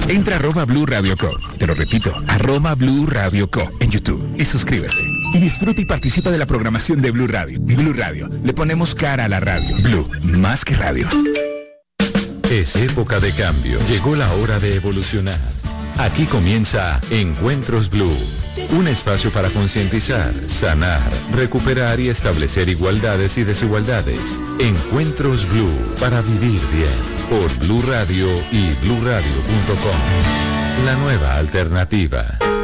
Entra a @Blue Radio Co. Te lo repito, @Blue Radio Co. en YouTube y suscríbete. Y disfruta y participa de la programación de Blue Radio. Blue Radio, le ponemos cara a la radio. Blue, más que radio. Es época de cambio. Llegó la hora de evolucionar. Aquí comienza Encuentros Blue. Un espacio para concientizar, sanar, recuperar y establecer igualdades y desigualdades. Encuentros Blue, para vivir bien. Por Blue Radio y bluradio.com. La nueva alternativa.